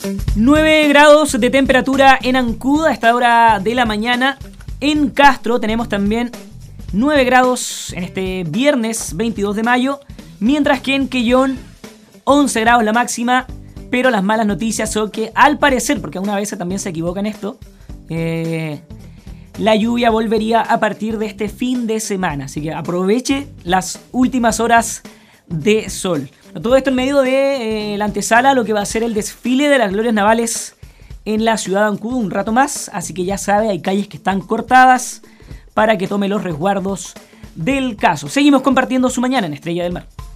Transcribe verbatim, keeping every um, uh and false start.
nueve grados de temperatura en Ancud a esta hora de la mañana. En Castro tenemos también nueve grados en este viernes veintidós de mayo. Mientras que en Quellón once grados la máxima. Pero las malas noticias son que al parecer, porque a una vez también se equivoca en esto, eh, la lluvia volvería a partir de este fin de semana. Así que aproveche las últimas horas de sol. Todo esto en medio de eh, la antesala, lo que va a ser el desfile de las glorias navales en la ciudad de Ancud un rato más. Así que ya sabe, hay calles que están cortadas para que tome los resguardos del caso. Seguimos compartiendo su mañana en Estrella del Mar.